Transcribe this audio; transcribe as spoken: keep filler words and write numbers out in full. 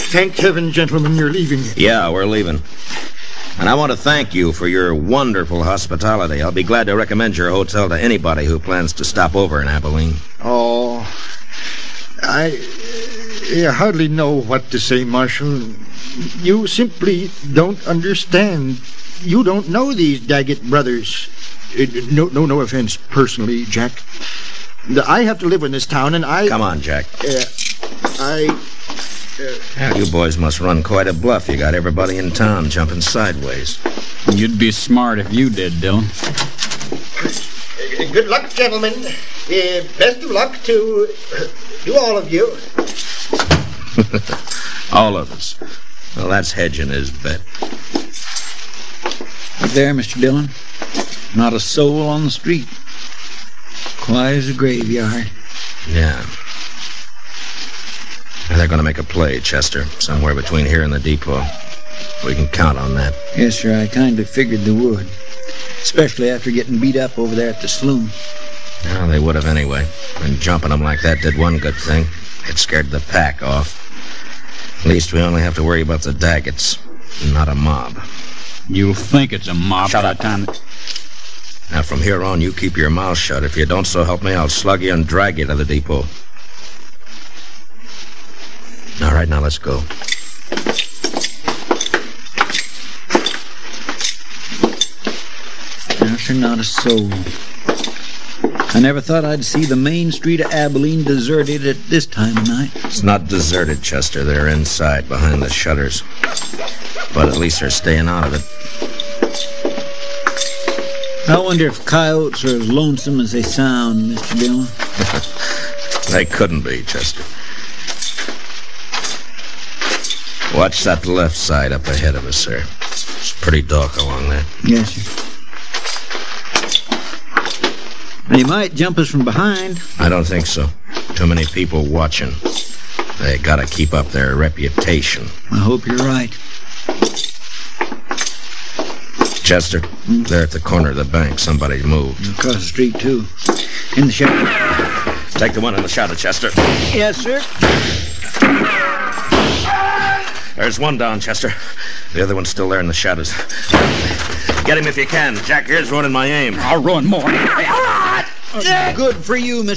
Thank heaven, gentlemen, you're leaving. Yeah, we're leaving. And I want to thank you for your wonderful hospitality. I'll be glad to recommend your hotel to anybody who plans to stop over in Abilene. Oh, I, I hardly know what to say, Marshal. You simply don't understand. You don't know these Daggett brothers. Uh, no, no, no offense personally, Jack. I have to live in this town, and I... Come on, Jack. Uh, I... Uh, yeah, you boys must run quite a bluff. You got everybody in town jumping sideways. You'd be smart if you did, Dillon. Uh, good luck, gentlemen. Uh, best of luck to, uh, to all of you. All of us. Well, that's hedging his bet. There, Mister Dillon. Not a soul on the street. Quiet as a graveyard. Yeah. And they're going to make a play, Chester, somewhere between here and the depot. We can count on that. Yes, sir, I kind of figured they would. Especially after getting beat up over there at the saloon. Well, they would have anyway. And jumping them like that did one good thing. It scared the pack off. At least we only have to worry about the Daggetts, not a mob. You'll think it's a mob Shut by up. the time... Now, from here on, you keep your mouth shut. If you don't, so help me, I'll slug you and drag you to the depot. All right, now let's go. No, sir, not a soul. I never thought I'd see the main street of Abilene deserted at this time of night. It's not deserted, Chester. They're inside, behind the shutters. But at least they're staying out of it. I wonder if coyotes are as lonesome as they sound, Mister Dillon. They couldn't be, Chester. Watch that left side up ahead of us, sir. It's pretty dark along there. Yes, sir. They might jump us from behind. I don't think so. Too many people watching. They gotta keep up their reputation. I hope you're right. Chester, hmm? They're at the corner of the bank. Somebody moved. Across the street, too. In the shadow. Take the one in the shadow, Chester. Yes, sir. There's one down, Chester. The other one's still there in the shadows. Get him if you can. Jack here's ruining my aim. I'll ruin more. Good for you, Mister